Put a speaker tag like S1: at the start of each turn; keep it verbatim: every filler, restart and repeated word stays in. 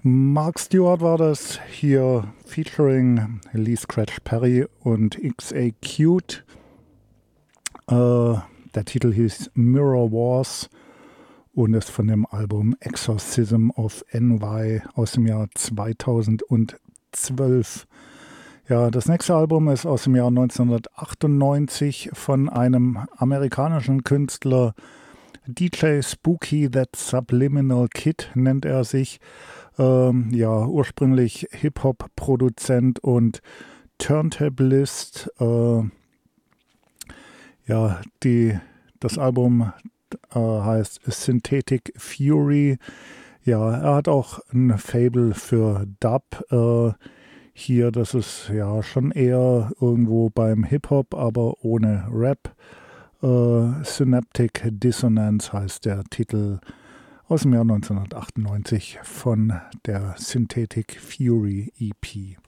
S1: Mark Stewart war das hier featuring Lee Scratch Perry und X A Cute. Äh, der Titel hieß Mirror Wars und ist von dem Album Exorcism of N Y aus dem Jahr zweitausendzwölf. Ja, das nächste Album ist aus dem Jahr neunzehnhundertachtundneunzig von einem amerikanischen Künstler. D J Spooky That Subliminal Kid nennt er sich. Ähm, ja, ursprünglich Hip-Hop-Produzent und Turntablist. Äh, ja, die, das Album äh, heißt Synthetic Fury. Ja, er hat auch ein Faible für Dub. Äh, hier, das ist ja schon eher irgendwo beim Hip-Hop, aber ohne Rap. Uh, Synaptic Dissonance heißt der Titel aus dem Jahr neunzehnhundertachtundneunzig von der Synthetic Fury E P.